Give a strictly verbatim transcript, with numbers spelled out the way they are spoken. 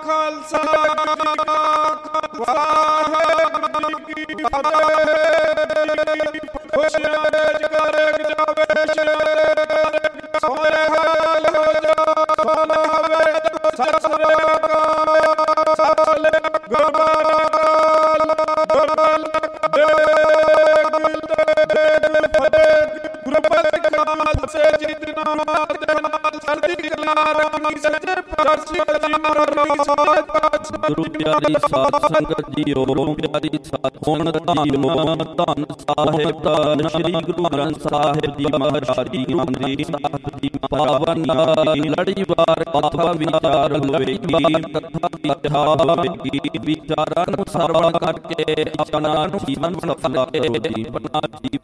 ਖਾਲਸਾ ਵਾਹਿਗੁਰੂ ਜੀ ਕੀ ਫਤਿਹ। ਖੁਸ਼ੀਆਂ ਵਿੱਚ ਕਰੇਕ ਜਾਵੇ ਸ਼ੇਰ ਸੋਹਣੇ ਹਾਲ ਹੋ ਜਾ ਸੋਹਣਾ ਹੋਵੇ ਸਤਿ ਸ੍ਰੀ ਅਕਾਲ ਸਤਿ ਸ੍ਰੀ ਅਕਾਲ ਗੁਰਬਲ ਖਾਲਸੇ ਜੀ ਦੇ ਨਾਮ ਤੇ ਨਾਲ ਸਰਦੀ ਕਲਾ ਰਾਮੀ ਸੱਚੇ ਪਾਤਸ਼ਾਹ ਗੁਰੂ ਪਿਆਰੀ ਸਾਧ ਸੰਗਤ ਜੀਓ, ਪਿਆਰੀ ਸਾਧੂਆਂ ਜੀਓ, ਧੰਨ ਸਾਹਿਬ ਧੰਨ ਸ੍ਰੀ ਗੁਰੂ ਗ੍ਰੰਥ ਸਾਹਿਬ ਜੀ ਮਹਾਰਾਜ ਜੀ ਮੰਦਿਰ ਸਾਹਿਬ ਦੀ ਪਾਵਨ ਲੜੀਵਾਰ ਕਥਾ ਵਿਚਾਰ ਹੋਵੇਗੀ। ਕਥਾ ਵਿਚਾਰ ਹੋਵੇਗੀ, ਵਿਚਾਰਾਂ ਨੂੰ ਸਰਵਣ ਕਰਕੇ ਆਪਣਾ ਜੀਵਨ ਸਫਲ ਹੋਵੇਗੀ।